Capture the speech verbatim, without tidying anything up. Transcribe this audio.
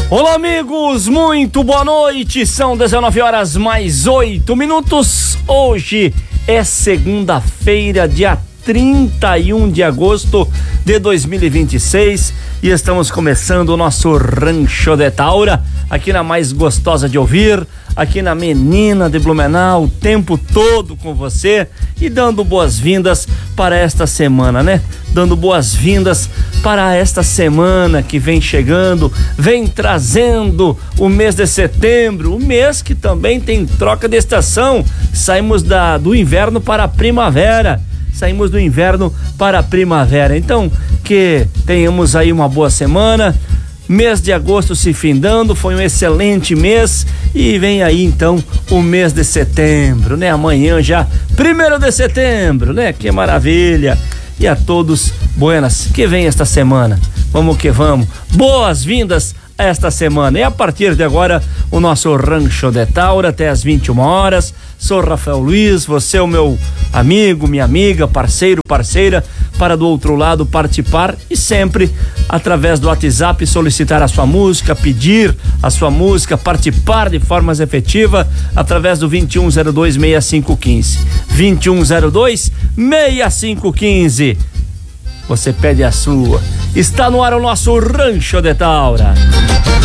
Olá, amigos, muito boa noite. São dezenove horas mais oito minutos. Hoje é segunda-feira, dia trinta e um de agosto de dois mil e vinte e seis, e estamos começando o nosso Rancho de Taura, aqui na mais gostosa de ouvir, aqui na Menina de Blumenau, o tempo todo com você e dando boas-vindas para esta semana, né? Dando boas-vindas para esta semana que vem chegando, vem trazendo o mês de setembro, o mês que também tem troca de estação. Saímos da, do inverno para a primavera. Saímos do inverno para a primavera. Então, que tenhamos aí uma boa semana. Mês de agosto se findando, foi um excelente mês e vem aí então o mês de setembro, né? Amanhã já, primeiro de setembro, né? Que maravilha! E a todos, buenas, que vem esta semana. Vamos que vamos. Boas-vindas a esta semana. E a partir de agora, o nosso Rancho de Taura até as vinte e uma horas. Sou Rafael Luiz, você é o meu amigo, minha amiga, parceiro, parceira, para do outro lado participar e sempre através do WhatsApp solicitar a sua música, pedir a sua música, participar de formas efetivas através do vinte e um zero dois, sessenta e cinco quinze. vinte e um zero dois, sessenta e cinco quinze. Você pede a sua. Está no ar o nosso Rancho de Taura.